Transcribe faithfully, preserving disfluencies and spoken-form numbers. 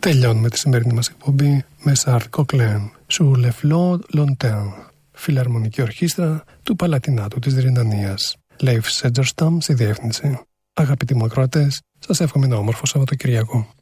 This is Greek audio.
Τελειώνουμε τη σημερινή μας εκπομπή με Σαρτ Κοκλέν, Sur le flot longtemps, φιλαρμονική ορχήστρα του Παλατινάτου της Ρινανίας. Λέιφ Σέτζερσταμ στη διεύθυνση. Αγαπητοί μου ακροατές, σας εύχομαι ένα όμορφο Σαββατοκυριακό.